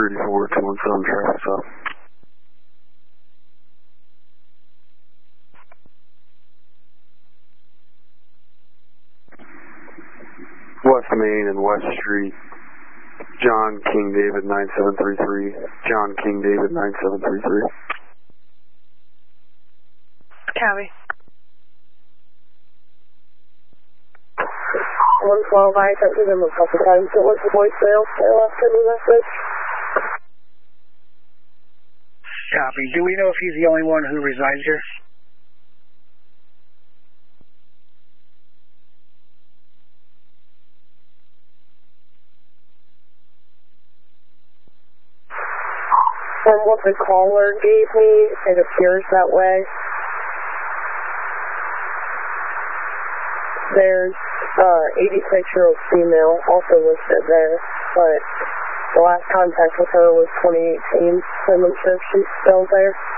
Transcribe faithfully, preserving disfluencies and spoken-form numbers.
thirty-four, two one seven, traffic stop. West Main and West Street, John King David nine seven three three, John King David nine seven three three. Copy. one twelve, I attempted him a couple times. It was the voicemail. I left him a message. Copy. Do we know if he's the only one who resides here? From what the caller gave me, it appears that way. There's uh eighty-six-year-old female also listed there, but the last contact with her was twenty eighteen, so I'm not sure if she's still there.